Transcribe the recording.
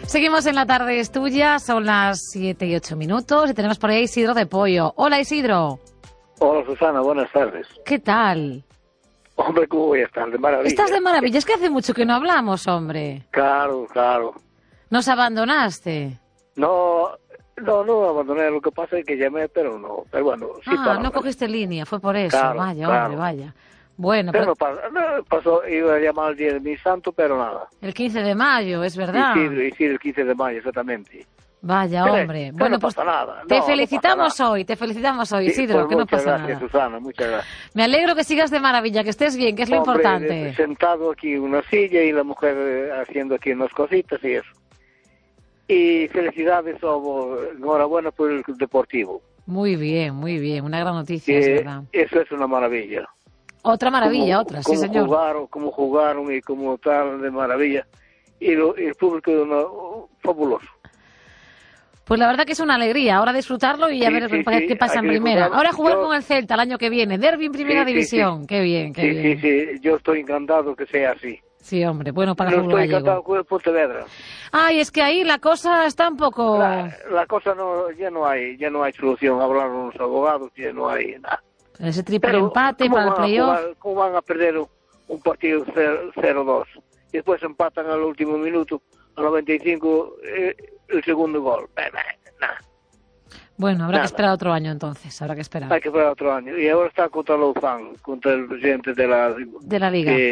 Seguimos en La Tarde es Tuya, son las 7:08 y tenemos por ahí Isidro de Pollo. Hola, Isidro. Hola, Susana, buenas tardes. ¿Qué tal? Hombre, ¿cómo voy a estar? De maravilla. Estás de maravilla, es que hace mucho que no hablamos, hombre. Claro. ¿Nos abandonaste? No abandoné, lo que pasa es que llamé, pero bueno, sí para no cogiste línea, fue por eso. Claro, vaya, claro. hombre, vaya. Bueno, pero no pasó, iba a llamar el día de mi santo, pero nada. El 15 de mayo, es verdad. Y sí, el 15 de mayo, exactamente. Vaya, hombre. Que Bueno, no pues pasa nada. te felicitamos hoy, Isidro, pues que no muchas pasa gracias, nada. Susana, muchas gracias. Me alegro que sigas de maravilla, que estés bien, que es lo Hombre, importante. Sentado aquí en una silla y la mujer haciendo aquí unas cositas y eso. Y felicidades, enhorabuena por el Deportivo. Muy bien, una gran noticia, es verdad. Eso es una maravilla. Otra maravilla, sí señor. Cómo jugaron y cómo tal, de maravilla. Y el público fabuloso. Pues la verdad que es una alegría, ahora disfrutarlo y a ver qué pasa en primera. Ahora jugar con el Celta el año que viene, derbi en primera división. Sí. Qué bien. Sí, yo estoy encantado que sea así. Sí, hombre, bueno para el fútbol gallego. Estoy encantado con el Pontevedra. Ay, es que ahí la cosa está un poco... La cosa ya no hay solución, hablaron los abogados, ya no hay nada. Ese triple empate para el playoff. ¿Cómo van a perder un partido 0-2? Y después empatan al último minuto, al 95, el segundo gol. Bueno, habrá que esperar otro año entonces, Hay que esperar otro año. Y ahora está contra Lozán, contra el presidente de la Liga.